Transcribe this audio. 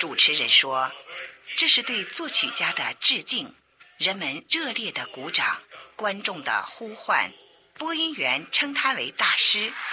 主持人说，这是对作曲家的致敬，人们热烈的鼓掌，观众的呼唤，播音员称他为大师。